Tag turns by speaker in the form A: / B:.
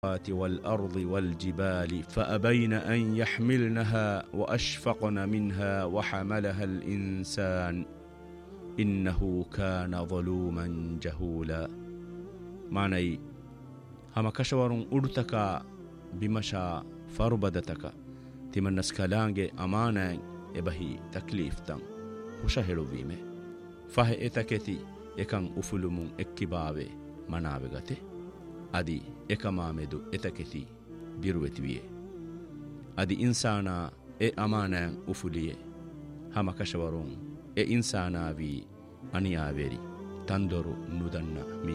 A: والأرض والجبال فأبين أن يحملنها وأشفقن منها وحملها الإنسان إنه كان ظلوما جهولا. معنى هم كشورون أرتكا بمشا فربدتك تمن نسكالانج أمانا إبهي تكليف تن وشهلو بيمه فهي إتكتي يكن أفلمون إكبابي منابغته أدي إكمامدو إتكتي بيروتويه أدي إنسانا أمانا أفليه هم كشورون إنسانا بي أنيابيري تندرو ندنا